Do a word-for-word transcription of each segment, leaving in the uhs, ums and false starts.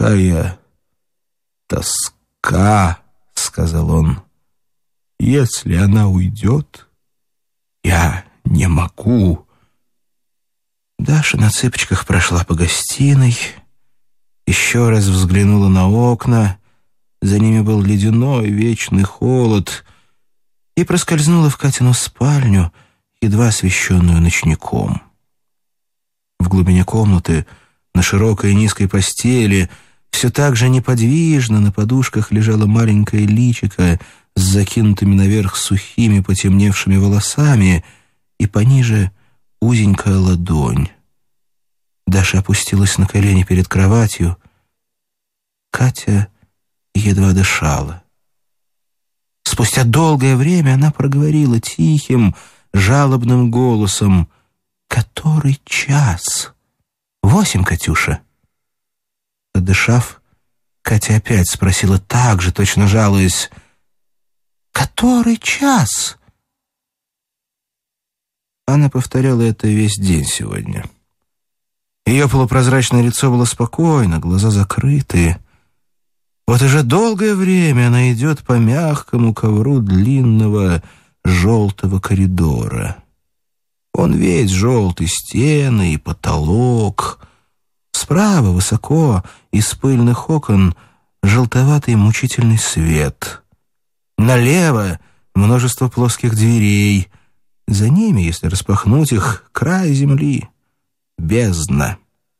такая тоска, — сказал он. Если она уйдет, я не могу. Даша на цыпочках прошла по гостиной, еще раз взглянула на окна, за ними был ледяной вечный холод, и проскользнула в Катину спальню, едва освещенную ночником. В глубине комнаты, на широкой и низкой постели, все так же неподвижно на подушках лежало маленькое личико с закинутыми наверх сухими потемневшими волосами, и пониже узенькая ладонь. Даша опустилась на колени перед кроватью. Катя едва дышала. Спустя долгое время она проговорила тихим, жалобным голосом: «Который час? Восемь, Катюша?» Отдышав, Катя опять спросила так же, точно жалуясь: «Который час?» Она повторяла это весь день сегодня. Ее полупрозрачное лицо было спокойно, глаза закрыты. Вот уже долгое время она идет по мягкому ковру длинного желтого коридора. Он весь желтый, стены и потолок. Справа, высоко, из пыльных окон, желтоватый мучительный свет. Налево множество плоских дверей. За ними, если распахнуть их, край земли, бездна.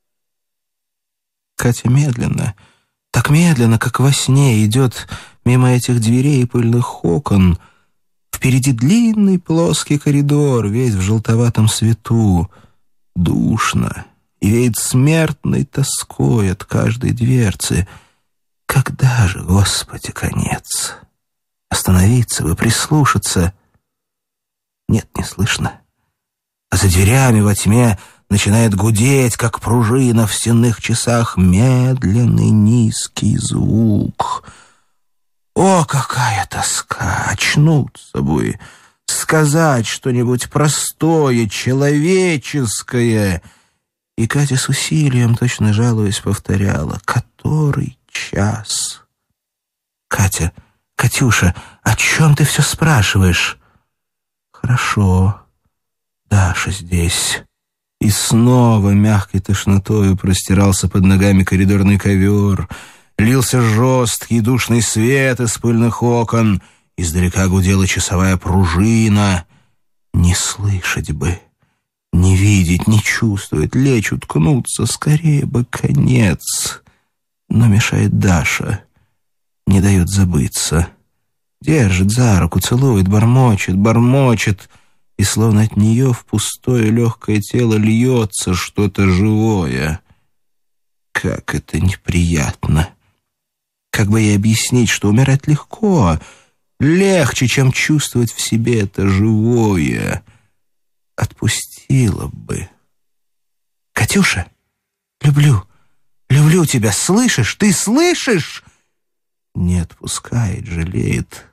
Катя медленно, так медленно, как во сне, идет мимо этих дверей и пыльных окон. Впереди длинный плоский коридор, весь в желтоватом свету. Душно и веет смертной тоской от каждой дверцы. Когда же, Господи, конец? Остановиться бы, прислушаться. Нет, не слышно. А за дверями во тьме начинает гудеть, как пружина в стенных часах, медленный низкий звук. О, какая тоска! Очнуться бы, сказать что-нибудь простое, человеческое. И Катя с усилием, точно жалуясь, повторяла: «Который час?» «Катя, Катюша, о чем ты все спрашиваешь?» «Хорошо, Даша здесь». И снова мягкой тошнотою простирался под ногами коридорный ковер. Лился жесткий душный свет из пыльных окон. Издалека гудела часовая пружина. Не слышать бы, не видеть, не чувствовать, лечь, уткнуться, скорее бы конец. Но мешает Даша, не дает забыться. Держит за руку, целует, бормочет, бормочет, и словно от нее в пустое легкое тело льется что-то живое. Как это неприятно! Как бы ей объяснить, что умирать легко, легче, чем чувствовать в себе это живое? Отпустила бы. «Катюша, люблю, люблю тебя, слышишь? Ты слышишь?» Не отпускает, жалеет.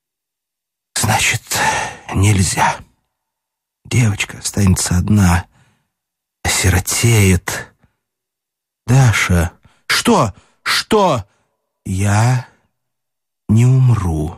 Значит, нельзя. Девочка останется одна, осиротеет. «Даша!» «Что? Что?» «Я не умру».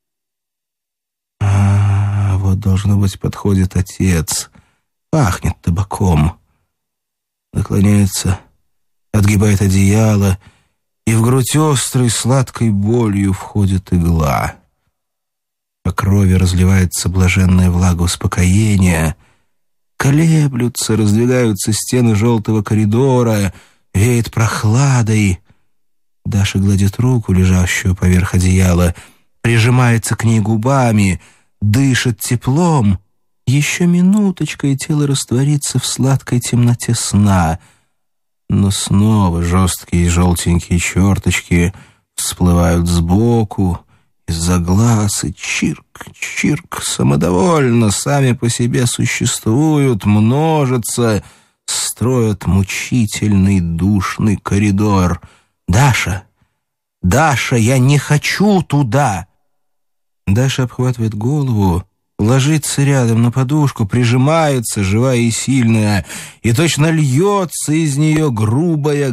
А, вот, должно быть, подходит отец. Пахнет табаком. Наклоняется, отгибает одеяло, и в грудь острой сладкой болью входит игла. По крови разливается блаженная влага успокоения. Колеблются, раздвигаются стены желтого коридора, веет прохладой. Даша гладит руку, лежащую поверх одеяла, прижимается к ней губами, дышит теплом. Еще минуточка, и тело растворится в сладкой темноте сна. Но снова жесткие желтенькие черточки всплывают сбоку, из-за глаз, и чирк, чирк, самодовольно, сами по себе существуют, множатся, строят мучительный душный коридор. «Даша! Даша, я не хочу туда!» Даша обхватывает голову, ложится рядом на подушку, прижимается, живая и сильная, и точно льется из нее грубая